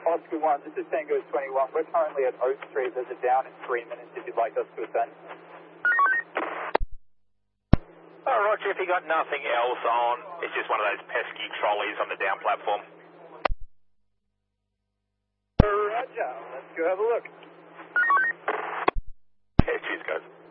Oscar 1, this is Tango 21. We're currently at Oak Street. There's a down in 3 minutes if you'd like us to ascend. Oh, Roger, if you got nothing else on, it's just one of those pesky trolleys on the down platform. Roger, let's go have a look. Yeah, cheers, guys.